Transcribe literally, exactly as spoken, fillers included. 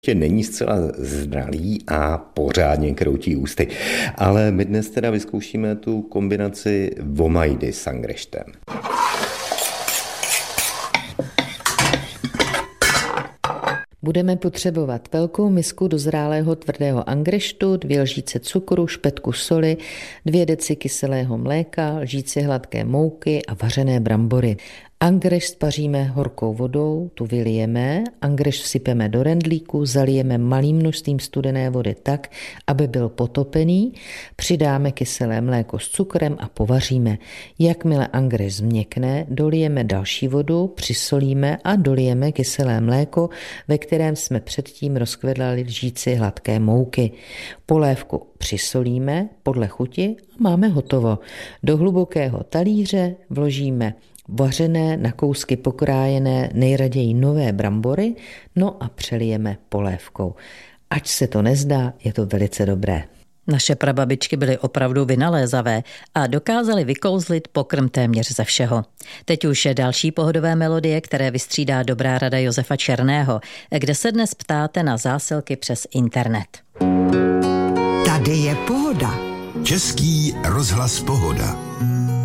že není zcela zralý a pořádně kroutí ústy. Ale my dnes teda vyzkoušíme tu kombinaci vomajdy s angreštem. Budeme potřebovat velkou misku dozrálého tvrdého angreštu, dvě lžíce cukru, špetku soli, dvě deci kyselého mléka, lžíci hladké mouky a vařené brambory. Angrešt spaříme horkou vodou, tu vylijeme, angrešt vsypeme do rendlíku, zalijeme malým množstvím studené vody tak, aby byl potopený, přidáme kyselé mléko s cukrem a povaříme. Jakmile angrešt změkne, dolijeme další vodu, přisolíme a dolijeme kyselé mléko, ve kterém jsme předtím rozkvedlali lžíci hladké mouky. Polévku přisolíme podle chuti a máme hotovo. Do hlubokého talíře vložíme vařené, na kousky pokrájené, nejraději nové brambory, no a přelijeme polévkou. Ač se to nezdá, je to velice dobré. Naše prababičky byly opravdu vynalézavé a dokázaly vykouzlit pokrm téměř ze všeho. Teď už je další pohodové melodie, které vystřídá dobrá rada Josefa Černého, kde se dnes ptáte na zásilky přes internet. Tady je Pohoda. Český rozhlas Pohoda.